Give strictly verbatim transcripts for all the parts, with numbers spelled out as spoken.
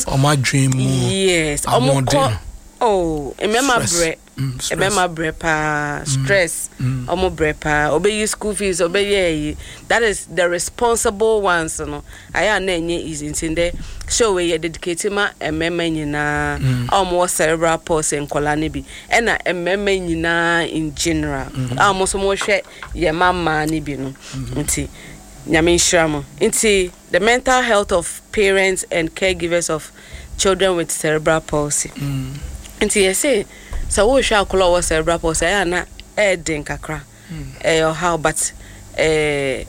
because o ma dream yes omo ko oh remember bre remember bre pa stress omo bre pa obey school fees obey ye that is the responsible ones no aya na enye is in there show we dedicate ma emema nyina omo cerebral palsy enkola ne bi e na emema nyina in general omo so mo hwe ye mama ne bi no nti nyame nhramo nti the mental health of parents and caregivers of children with cerebral palsy mm. nti you say so wo hwa akola wo cerebral palsy ya na e den kakra eh how but eh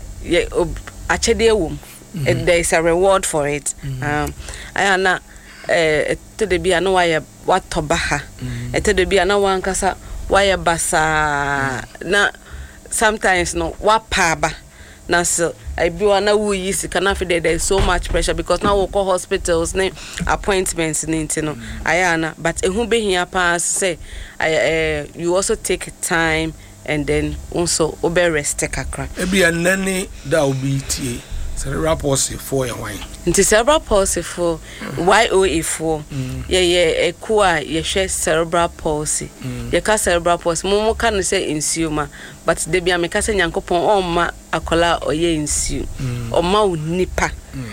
achede ewom there is a reward for it um aya na eh to de bia na why what tobaha e to de bia na wankasa why basa na sometimes no wa paba na so I be one who is can there is so much pressure because now we call hospitals name appointments you know ayana but who be here pass say uh, you also take time and then also obe rest kakra e be nani da obi tie cerebral palsy for your wine nti cerebral palsy for Y O A for yeah yeah ekua ye hwe cerebral palsy ye ka cerebral palsy mo mo kan say insiuma but de bia me ka say nyankopon omma akola oye insiu omma unipa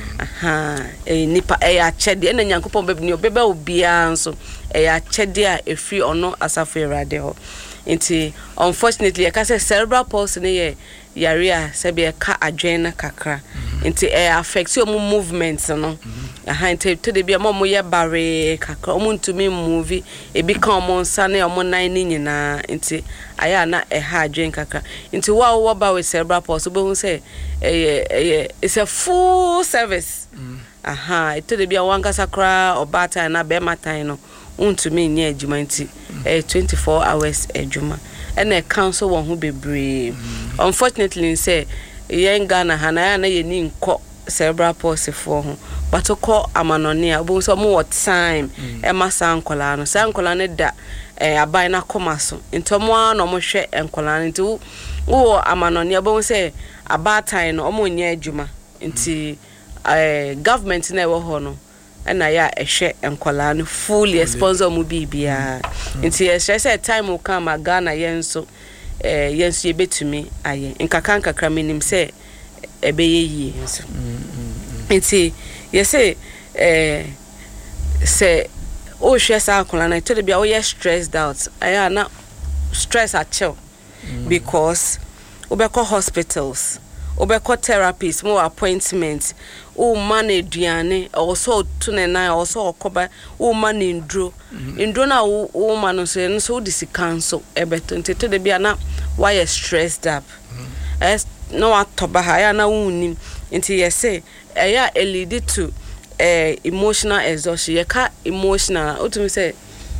aha e nipa e achede na nyankopon bebni obeba obia nso e achede a efi ono asafo erade ho nti unfortunately ye ka say cerebral palsy ne ye yare a sebe e ka adwena kakra nti e affect your movements no aha nti to de bia mo ye bare kakra omo ntumi move e bi kan omo nsa na omo nan ni nyina nti aya na e ha adwen kakra nti wa wo ba with cerebral palsy bo hu say eh eh it's a full service aha to de bia wanka sakra obata na be matan no untumi nya adwuma nti eh twenty-four hours adwuma and a council won who be brave unfortunately say yen Ghana hana na ye ni nko cerebral palsy for ho but to call amanoni abun so mo time e ma sankola no sankola ne da eh aban na komaso ntomo no mo hwe enkola nti wo amanoni abun say abatan no omo nya adwuma nti eh government na e wo ho no na ya ehwe enkola no fully sponsor mu bibia nti e say time will come Ghana yenso eh yenso ye betumi aye nkaka nkakra menim say ebeye yi yenso nti ye say eh say o hwe sa akola na to de bia o ye stressed out aya na stress a chill because obeko hospitals obeko therapies more appointments o man eduane also to na also okoba o man ndro ndro na o man no so so this cancel ebeto nti to de bia na why you stressed up as no atoba ha ya na wunnim nti ye say eya e lead to eh emotional exhaustion ye ka emotional otumi say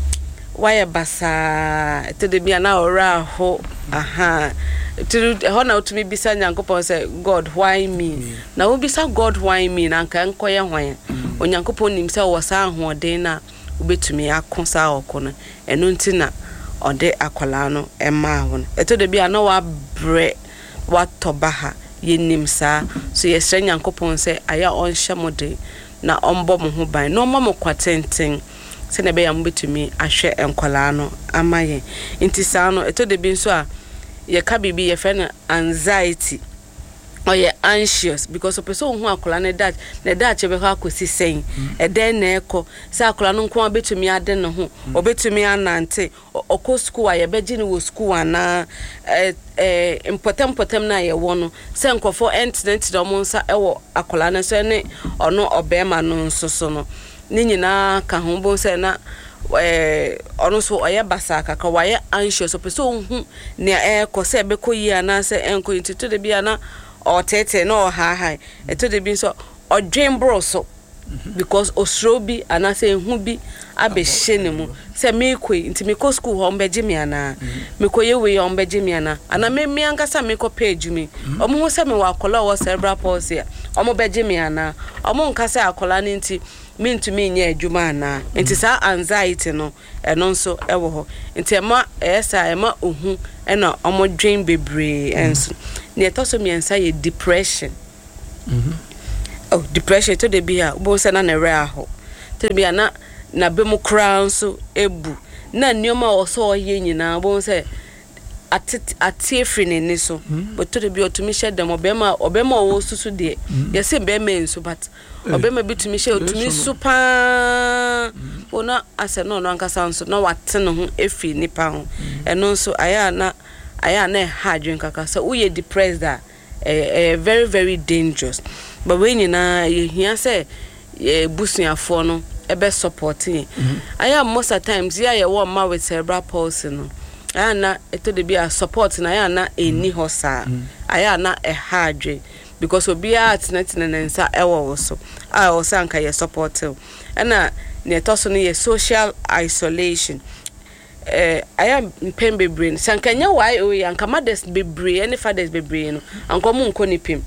why basa to de bia na ora ho aha to hona otumi bisa nyankopon say God why me na wo bisa God why me na nka nkoye hwan onyankopon nim say wo sa ahoden na obetumi akosa okono eno nti na ode akola no ema ho eto de bia na wa bre wa tobaha yenim sa so yesre nyankopon say aya onhye mode na ombo mo ho ban no mo kwatenten se na be ya mbetumi ahwe enkola no amaye nti sa no eto de bi nso a ye ka bibi ye fe na anxiety or ye anxious because o person hu akola na that na that che be ha akosi sen e den na eko se akola no nko abetumi ade ne ho obetumi anante okọ school a ye beji ni wo school ana eh eh important important na ye wo no se nkofo incident do mo nsa e wo akola na so ne ono obema no nso so no ni nyina ka ho bo se na eh ono so oye basa kaka waye anxious person hu ne e ko se be ko yi ana se enko into de bia na o tete no ha ha eto de bi so odwen bro so because osro bi ana se hu bi abehye ne mu se me koi nti me ko school ho mbeje me ana me ko ye we ho mbeje me ana ana me me ankasa me ko page me omo hu se me wa akola wo cerebral palsy omo beje me ana omo nkasa akola ni nti me ntumi nya adwuma ana nti sa anxiety no eno nso ewo ho nti ema esa ema ohu ena omo dwen bebre enso ne etoso me ensa ye depression mhm oh depression to de bia bo se na na re aho tebia na na bemu crown so ebu na nneoma oso oye nyina bo se ati ati efri ne ni so but to be otumi hye dem obema obema wo susu de ye se bema enso but obema bitumi hye otumi super ona ase no no ankasa nso na wate no ho efri nipa ho eno nso aya na aya na ha adwen kaka so wo ye depressed that eh very very dangerous but when nyina ye hia se busuafo no ebe supporting aya most of times ya ye wo ma with cerebral palsy no aya na eto de bia support na aya na eni hosa aya na e hardwe because obi a atnetin na nsa ewo wo so a wo sanka ye support na ne to so no ye social isolation eh aya mpem bebre sanka nya why o yanka mothers bebre any fathers bebre no anko mu nko nipim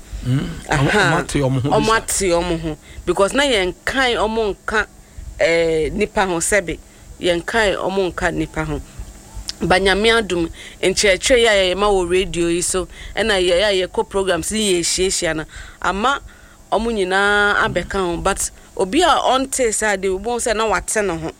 aha omati omo ho because na yen kan omo nka eh nipa ho sebe yen kan omo nka nipa ho banyame adum encheche ya ya ma wo radio yi so na ya ya ye ko programs yi ehihia na ama omo nyina abeka ho but obi a onte sa de wo se na wate no ho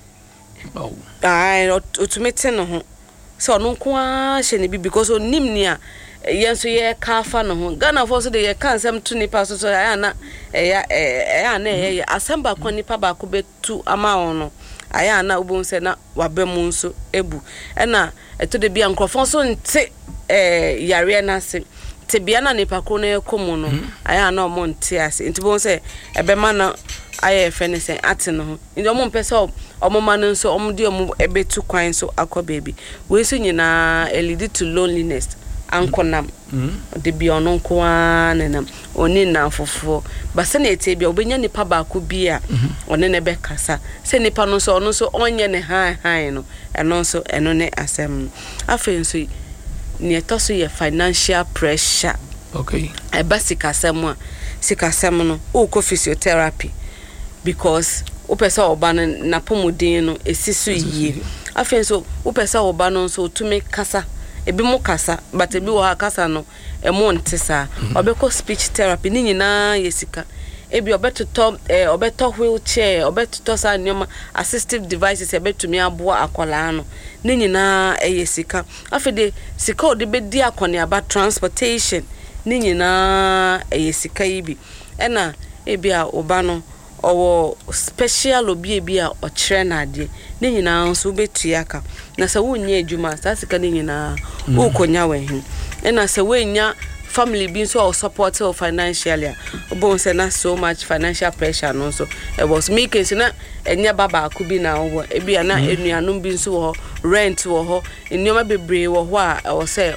oh ai otumete no ho so no nko a hye ne bi because onim ni a yenso ye kafa no ho Ghana for so de ye kan sem to nipa so so ya na ya ya na ye asamba kwa nipa ba ko betu ama ono aya na ubon se na wabemu nso ebu ena eto de bia nkrofon so nte eh yare na se te bia na nipa ko na ekomu no aya na omo nte ase nti bon se ebema na aya efe ne se ate no ho ndi omo mpese omo ma no nso omo de omo ebetu kwan so akọ baby we so nyina e lead to loneliness ankonam de bia ono nko anenam oni na fofo ba se na ete bia obenya nipa ba ko bia one ne be kasa se nipa no so ono so onye ne han han no eno so eno ne asem afen so ne to so ye financial pressure okay e ba sikasem a sikasem no o ko physiotherapy because o pesa oba na pomodin no esisu yie afen so o pesa oba no so tumi kasa ebi mu kasa but ebi wo kasa no e mo ntesa obeko speech therapy ni nyina yesika ebi obeto eh obeto wheelchair obeto sa nyoma assistive devices ebetumi aboa akola no ni nyina e yesika afede sika odi bedi akone aba transportation ni nyina e yesika yibi ena ebi a oba no owo special obi ebi a o kire na ade ni nyina nso betua ka na se wonye adwuma sa sika ni nyina o konya wehin ena se wenya family being so support or financially obon say na so much financial pressure no so it was making so na enya baba akubi na wo e bia na enuanum bi so ho rent wo ho enioma bebre wo ho a o say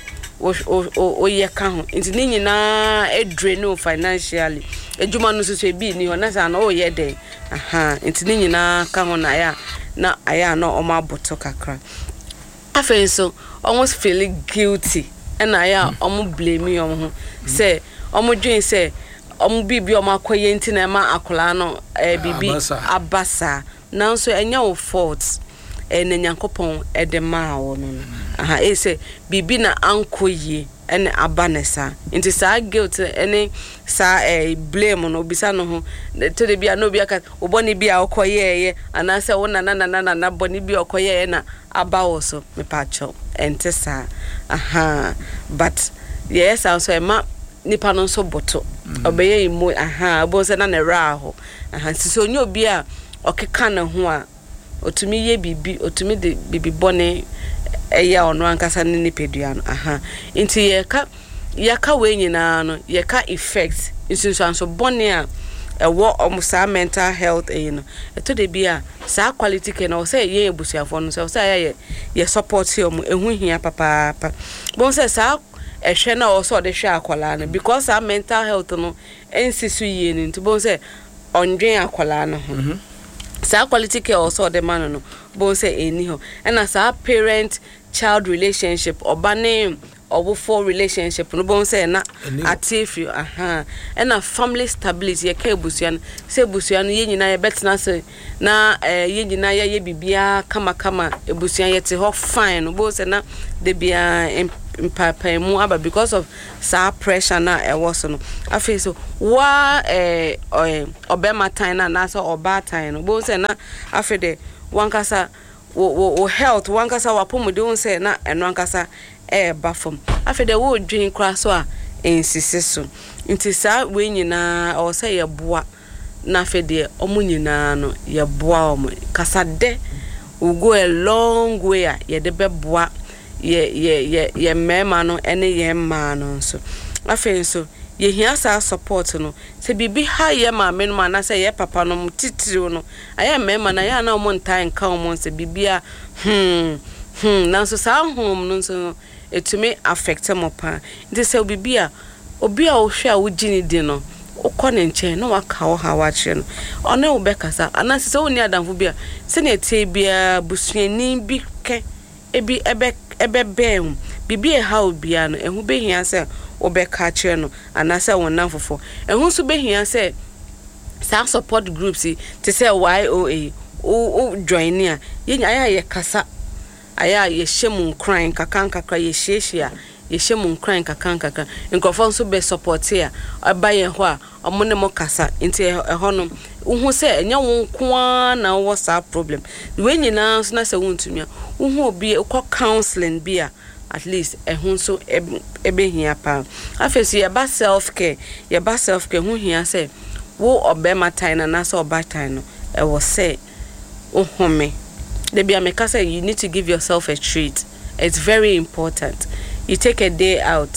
o ye ka ho nti ni nyina e drain no financially ejuma no so so bi ni ho na sa na o ye den aha nti ni nyina ka ho na ya na aya na o ma boto kakra afen so almost feeling guilty and aya omo blame you omo say omo dwen say omo bibi omo akoye nti na ma akola no eh bibi abasa now so enya wo fault eh na nyankopon e de ma wo no aha e say bibi na ankoye ene abanesa nti sa guilt ene sa eh blame no bisa no ho to de bia no bia ka oboni bia okoye ye anase wo na na na na na boni bia okoye na abawo so me pacho ente sa aha but yes also e ma nipa no so boto obeye imu aha bo se na na ra ho aha so onye obi a okeka na ho a otumi ye bibi otumi de bibi bone eya ono ankasa ne nipedua no aha nti ye ka ye ka we nyina no ye ka effect nsunsuanso bone a ewo omusa mental health e no eto de bia sa quality ke na o say ye ebusuafo no so say ye ye support him ehu hia papa papa bon say sa ehwe na o so de hwe akola no because sa mental health no ensisu ye ni nti bon say ondwen akola no ho sa quality care also the man no bon say eni ho and as our parent child relationship obane obufo relationship no bon say na atifi aha and a family stability ye ka ebusuan say ebusuan ye nyina ye betena say na ye nyina ye ye bibia kama kama ebusuan ye te ho fine no bon say na de bia mpapai mu aba because of sa pressure na e was no afi so wa eh obema time na na so oba time no bo say na afi de wankasa wo wo health wankasa wapomude won say na eno wankasa e ba fam afi de wo dwen kra so a ensisi so nti sa we nyina o say ye boa na afi de omu nyina no ye boa omu kasa de we go a long way a ye de be boa ye ye ye ye mema no ene ye ma no so afi so ye hia sa support no se bibi ha ye ma me no na se ye papa no mtitiri no aya mema na ya na o montan ka o mon se bibia hmm hmm na so sa hom no so etumi affect mo pa nti se bibia obi a wo hwe a wo gini di no ukọ ne nche no waka wo ha wa kire no one wo bekasa anase se woni adamfo bia se na etie bia busuani bi ke ebi ebe ebe bem bibi e ha obia no ehu behia se wo beka kire no anase wonam fofo ehu so behia se sa support groups ti se Y O A o join ya yenya aya ye kasa aya ye hyemu nkran kakanka kra ye hyiehia ye hyemu nkran kakanka nkofo nso be support ya abaye ho a omo ne mo kasa nti eho no uhu se enya wo nkoa na wo sa problem we nyina so na se wontumi uhu obi ko counseling bia at least ehun so ebe hia pa afesi ye ba self care ye ba self care hu hia se wo obema time na so oba time no e wo say uhome de bia me ka say you need to give yourself a treat. It's very important. You take a day out.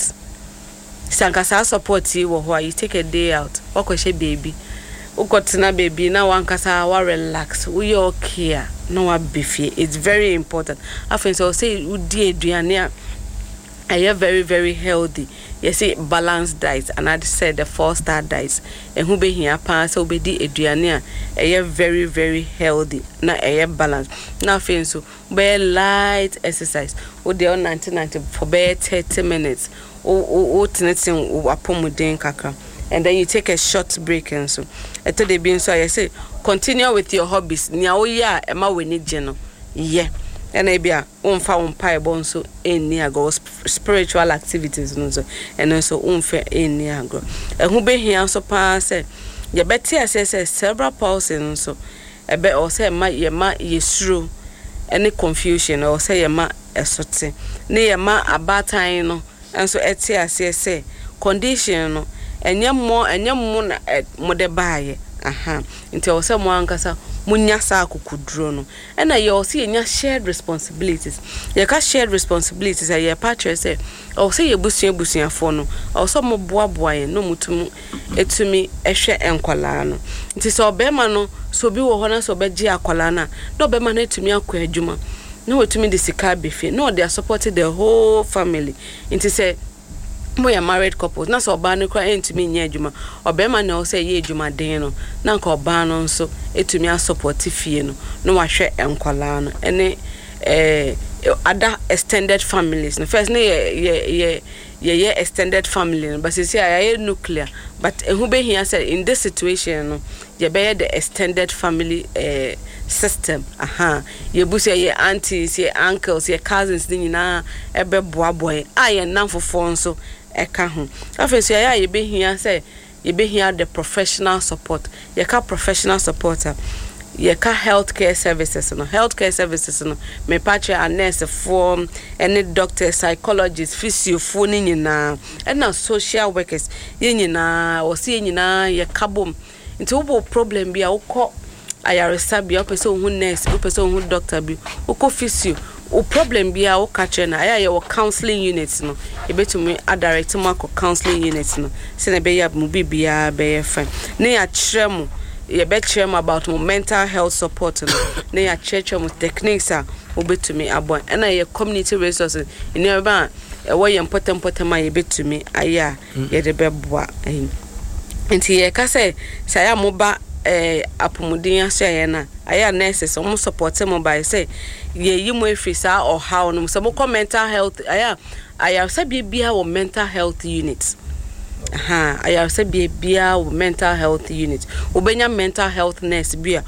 Sankasa support you wo you take a day out. Okoshe baby. Ukotina baby na wankasa wa relax. We okay. No wa beefy. It's very important. After so say udi aduane a are very very healthy. You see balanced diet and I said the four star diets. And who be here pa so be di aduane a are very very healthy. Na a balanced. Now feel so be light exercise. O de on nineteen ninety for be thirty minutes. O o o tinetin apomuden kakra. And then you take a short break and so. Eto de bi so I say continue with your hobbies. Nia o ya e ma weni gye no. Yeah. And ebia umfa umpa ebo nso eni ago spiritual activities nso and so umfa eni ago ehu be hia nso pa se ye beti asese cerebral palsy nso ebe o se ma ye ma yesuro any confusion o se ye ma esote ne ye ma abatan no nso eti asese condition no enye mo enye mo na mo de baaye aha nti o se mo ankasa munya sa akukudro no ena ye o se nya shared responsibilities ye ka shared responsibilities ye patre say o se ye busua busuafo no o so mo boaboa ye no mutum etumi ehwe enkwala no nti so obema no so bi wo ho na so beji akwala na no obema na etumi akwa adwuma no etumi de sika befe no they are supporting the whole family nti say we are married couples na so oba no kra entumi nya adwuma obema na o say ye adwuma den no na nka oba no nso etumi a support fie no no wahwe enkwala no ene eh other extended families no first ne ye ye ye ye extended family no but say aye nuclear but ehu be here say in this situation no ye be the extended family eh system aha ye busia ye aunties ye uncles ye cousins ni nyina ebe boaboy aye namfofo nso eka ho afenso ya ye be here say ye be here the professional support ye ka professional supporter ye ka healthcare services no healthcare services no me patche a nurse form any doctor psychologist physio for ni nyina and social workers ye nyina o se nyina ye kabom nti wo problem bia wo ko ayaresa bia opese hu nurse opese hu doctor bi wo ko physio o problem bia wo catch na aya ye wo counseling units no e betumi adirect mo ko counseling units no se na be ya mu bibia be ye fine ne ya kyerem ye be kyerem about mo mental health support no ne ya kyerem techniques a wo betumi abo na ye community resources in eba e wo ye important important ma ye betumi aya ye de be boa nti ye ka say say ya mo ba eh apomudin ahye na aya nurses o mo support mo by say ye yi mo efisa or how no so mo mental health aya aya say bia wo mental health unit aha aya say bia wo mental health unit obenya mental health nurse bia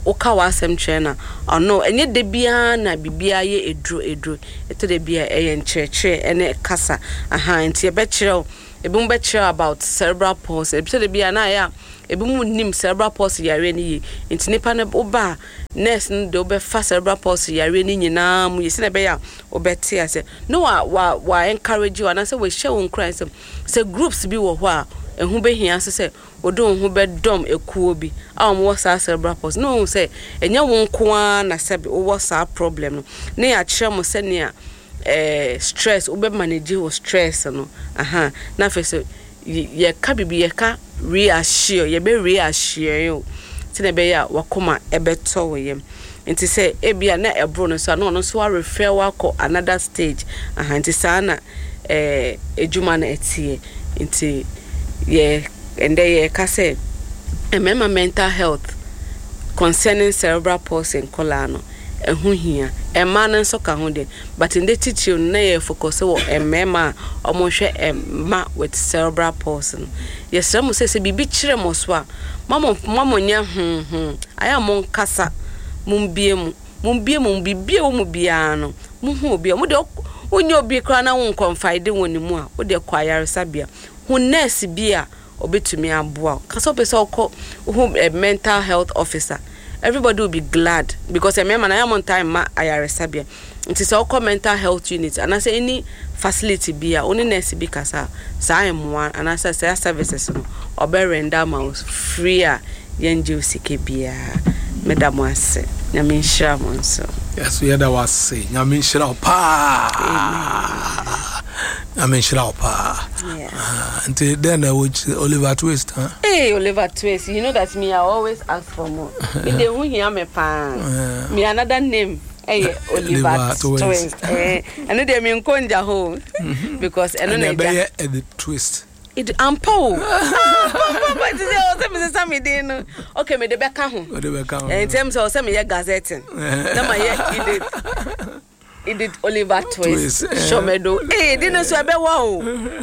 oka wa asem kire na ono enye de bia na bibia ye edro edro eto de bia eye nkyerekye ene kasa aha nti e be kire ebi mu be kire about cerebral palsy ebi de bia na ya ebi mu nim cerebral palsy yare ni yi nti nipa na oba nurse no de obe fa cerebral palsy yare ni nyina mu yesi na be ya obete ase no wa wa wa encourage you and say we share on Christ say groups bi wo ho a ehu be hia say odo hu be dom ekuo bi a mo sa cerebral palsy no say enya won ko na say wo sa problem no na ya kire mo say ne eh stress obe manage wo stress no aha na fe say ye ka bibi ye ka reassure ye be reassure you ti na be ya wakoma ebeto we yem nti say ebia na ebro no so no no so refer wako another stage aha nti sana eh ejuma na etie nti ye ende ye ka say emema mental health concerning cerebral palsy and colano ehu hia ema na nso ka ho de but in the teaching na ye focus wo emema omonhwe emma with cerebral palsy yes mo say say bibi kire mo so a mama mama nya hm hm aya mo nkasa mumbie mu mumbie mu bibie wo mu bia no mu hu obi mo de onye obi kra na won confide woni mu a wo de kwayare sabia hu nurse bia obetumi aboa kasa opese okọ hu mental health officer everybody will be glad because remember na am on time ma ayare sabia it is all mental health unit and I say any facility bia only nurse bi kasa sa emwa and I say services no obe render mouse free a yenje usike bia madam ase nyame nshira monso yes we da was say nyame nshira pa nyame nshira pa yeah until then I would Oliver Twist huh hey Oliver Twist you know that me I always ask for more me dey hu here me pa me another name eh Oliver Twist eh and dey me nkonja ho because eno na ja the twist it ampo but they also me say me dey no okay me dey beka ho me dey beka ho in terms of say me gazetting na my it did it did Oliver Twist shomedo eh didn't so be wow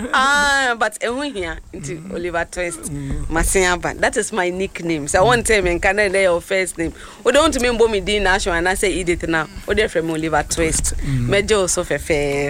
ah but ehun here into Oliver Twist Masiaba that is my nickname so I want tell me can I your first name we don't me mbo me din national and I say Edith now we dey from Oliver Twist mejo so fefe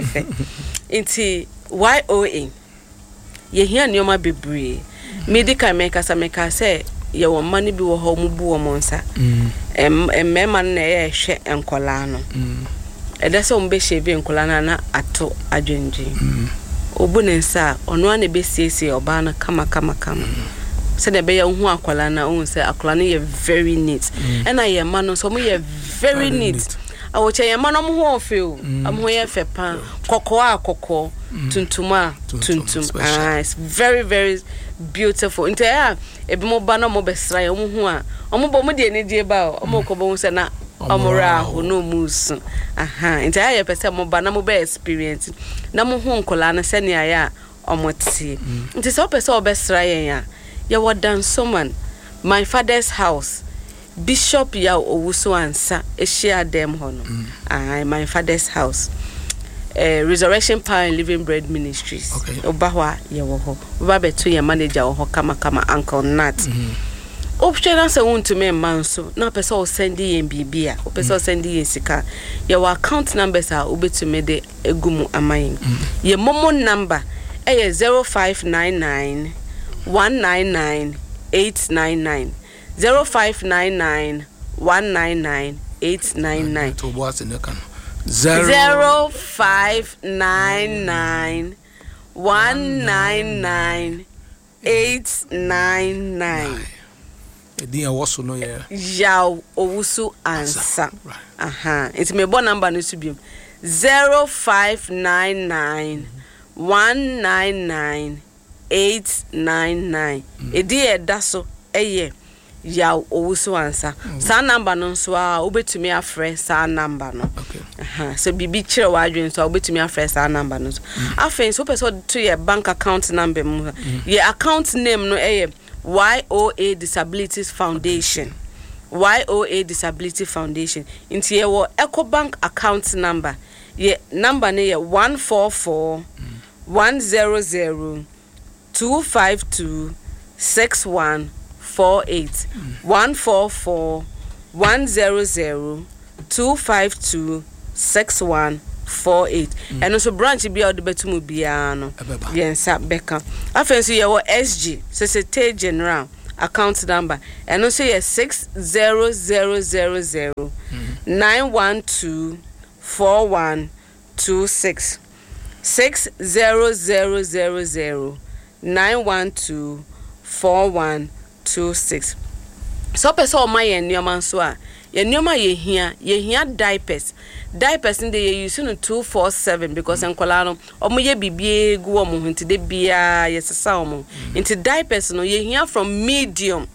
into Y O A ye hia nioma bebre medical make asa make say ye wo mani bi wo ho mu bu wo monsa em emema na ye hwe enkola no eda se ombe sheve enkola na na ato adwenje obu ne nsa ono ana be siesie oba na kama kama kama se de be ye hu akola na o se akola na ye very neat and I ye ma no so mo ye very neat awo che ye ma no mo ho ofeo am ho ye fe pa kokko akokko tuntuma tuntum ah it's very very beautiful inte ya ebi mo ba no mo besra ye mo hu a omo bo mo de ni die ba omo ko bo se na omora ho no musu aha inte ya ye pese mo ba na mo be experience na mo hu nkola na se ne ya omoti inte se o pese o besra ye ya ye wodan someone my father's house Bishop ya owusu ansa ehia dem ho no ah my father's house Uh, Resurrection Power and Living Bread Ministries. Okay. Obahwa ye wo ho. Oba beto ye manager wo ho kama kama Uncle Nat. Mhm. Option na se wonto me manso na pese o send ye bibia. O pese o send ye sika. Ye wa account numbers a obeto me de egumu amayin. Ye momo number eh zero five nine nine one nine nine eight nine nine zero five nine nine one nine nine eight nine nine. To what's in the can? Zero, zero five nine nine one nine nine eight nine nine. Edia waso no ye. Yaw owusu ansa. Aha. It's me bon number no subim. Zero five nine nine one nine nine eight nine nine. Edia daso eye. Ya owusu ansa sa number no so a obetumi afre sa number no okay aha so bibi kire wadwen so obetumi afre sa number no afen so person to your bank account number mu your account name no eh Y O A Disabilities Foundation Y O A Disability Foundation into your EcoBank account number your number ne one four four one zero zero two five two six one four eight one four four one zero zero two five two six one four eight. And also branch be out the betumu biano. Yensa beka. Afenso ye wo S G Societe General account number. And also ye six zero zero zero zero nine one two four one two six. Six zero zero zero zero nine one two four one two six. So person my nyoma so a ye nyoma ye hia ye hia diapers diapers in dey use no two four seven because enkola no omo ye bibie gu omo hunti de bia ye sesa omo into diapers no ye hia from medium,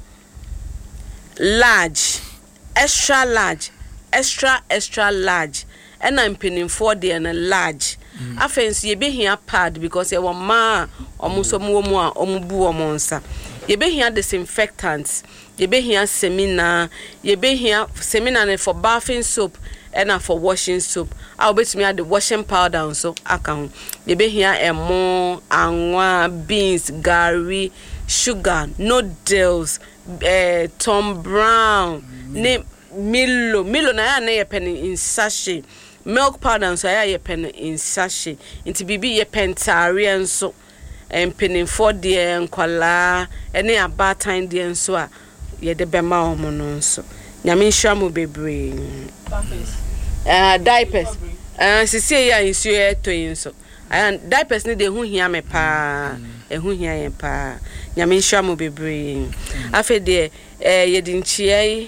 large, extra large, extra extra large, and I'm pinning for the and large. Afenso ye be hia pad because ye wa ma omo so mo mo a omo bu omo nsa. Ye be hia disinfectants, ye be hia semina, ye be hia semina for bathing soap and for washing soap. I'll bet me the washing powder so aka. Ye be hia emo, anwa, beans, gari, sugar, noodles, eh Tom Brown, ne Milo, Milo na ya na ye penny in sachet. Milk powder so ya ye pen in sachet into bibi ye pentarian so and penning for dear nkwala any about time dear so a ye de bema omo no so nyame hwamu bebre uh diapers uh sisi ya insu e toyin so and diapers ni de hu hia me pa e hu hia ye pa nyame hwamu bebre afa de eh ye di nchie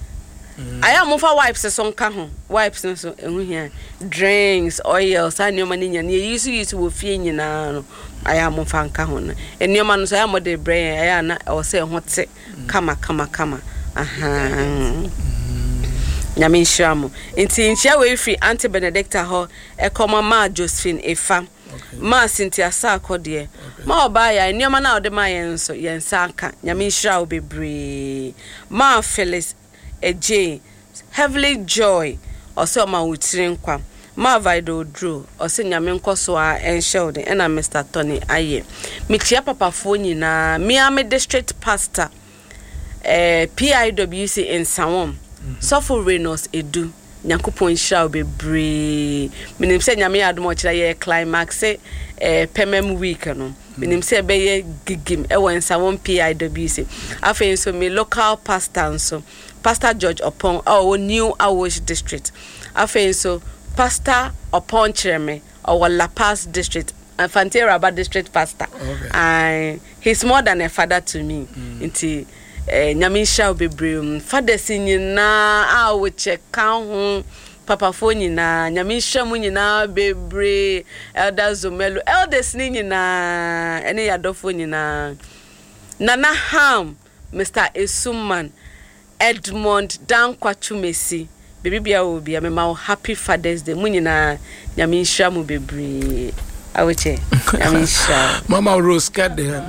I am for wipes so nka ho wipes no so ehu hia drinks oils anyoma ni nya ne use use wo fie nyina no I am for nka ho no enioma no so I am de brain I na o se ho te kama kama kama aha nyame hwamu nti nchia we free Auntie Benedicta ho e koma ma Josephine Efa ma Cynthia Sakode ma oba ya enioma na ode ma yen so yen sanka nyame hwa obebre ma Phyllis Eje heavily joy also ma wutirin kwa ma vido drew also nyame nkoso a enshelde na Mister Tony aye mitia papafo nyina Miami district pastor eh P I W C in Sawom Sofo Renos Edu Nyankopon hira bebre minim se nyame adom kira ye climax eh pemem week no minim se be ye gigim e won Sawom P I W C afen so me local pastor so Pastor George Upon our new Awosh district. Afen so Pastor Upon Chereme our La Paz district and Fantera district pastor. Okay. And he's more than a father to me. Mm. Inti eh nyamisha obebre father sinyina a wo check kan papa phone na nyamisha mu nyina bebre elder Zomelo elders ni nyina ene yadofo nyina Nana Ham Mister Esuman Edmond Dankwachumesi baby bia wo bia me ma happy Father's Day mu nyina nyame nhwa mu bebre awoche nyame nhwa Mama Rose cut them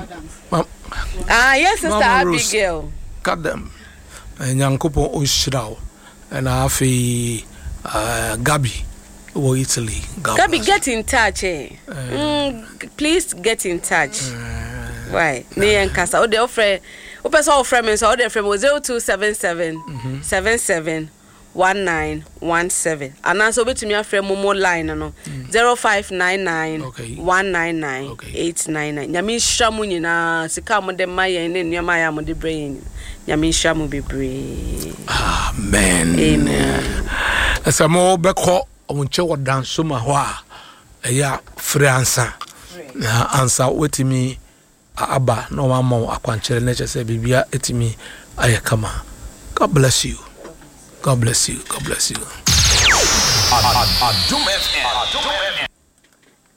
ah yes Sister Mama Abigail Rose, cut them nyankopon oshirawo na afi uh, Gabi wo Italy Gabi get in touch eh uh, mm, please get in touch uh, why uh, me and Kasa o de offer o person offer me so o de frame zero two seven seven seven seven one nine one seven and also betumi aframe mo line no zero five nine nine one nine nine eight nine nine nyame hwa mu nyina sika mo de maye ne nneema ya mo de brain nyame hwa mu bebre amen amen asa mo beko onche wodan so ma ho a eya fransa na ansa wetimi aba no wa mo akwanchere na chese bibia etimi ayekama. God bless you. God bless you. God bless you. Adum F M.